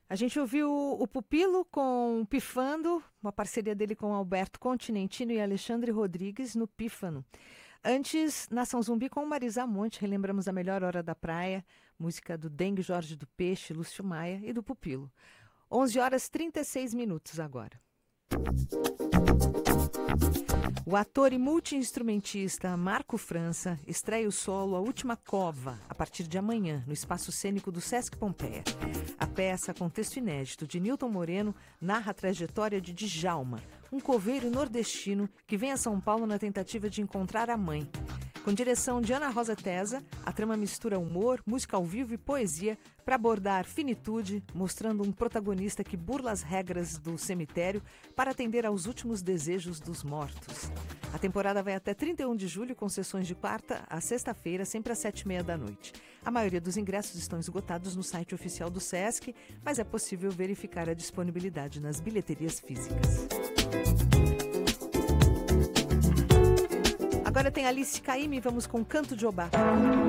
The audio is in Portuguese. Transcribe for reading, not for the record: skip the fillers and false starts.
A gente ouviu o Pupilo com Pifando, uma parceria dele com Alberto Continentino e Alexandre Rodrigues no Pífano. Antes, Nação Zumbi com Marisa Monte, relembramos A Melhor Hora da Praia, música do Dengue Jorge do Peixe, Lúcio Maia e do Pupilo. 11h36 agora. O ator e multi-instrumentista Marco França estreia o solo A Última Cova, a partir de amanhã, no Espaço Cênico do Sesc Pompeia. A peça, com texto inédito de Nilton Moreno, narra a trajetória de Djalma, um coveiro nordestino que vem a São Paulo na tentativa de encontrar a mãe. Com direção de Ana Rosa Tesa, a trama mistura humor, música ao vivo e poesia para abordar finitude, mostrando um protagonista que burla as regras do cemitério para atender aos últimos desejos dos mortos. A temporada vai até 31 de julho, com sessões de quarta a sexta-feira, sempre às 19h30. A maioria dos ingressos estão esgotados no site oficial do Sesc, mas é possível verificar a disponibilidade nas bilheterias físicas. Agora tem Alice Caymmi, vamos com Canto de Obá.